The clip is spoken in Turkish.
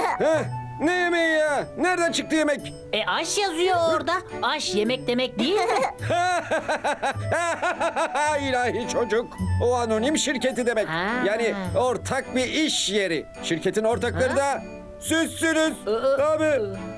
Heh, ne yemeği ya? Nereden çıktı yemek? Aş yazıyor orada. Aş yemek demek değil mi? İlahi çocuk. O anonim şirketi demek. Ha. Yani ortak bir iş yeri. Şirketin ortakları Ha? da sizsiniz. Aa, Tabii.